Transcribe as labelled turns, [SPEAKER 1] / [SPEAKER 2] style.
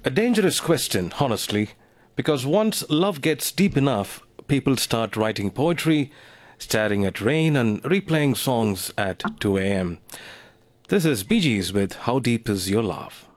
[SPEAKER 1] A dangerous question, honestly, because once love gets deep enough, people start writing poetry, staring at rain, and replaying songs at 2 a.m. This is Bee Gees with How Deep Is Your Love?